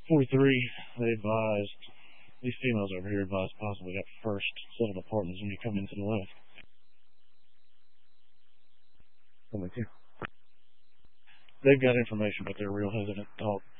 43, they advised, these females over here advised possibly got first set of apartments when you come into the left. I'm with you. They've got information, but they're real hesitant to talk.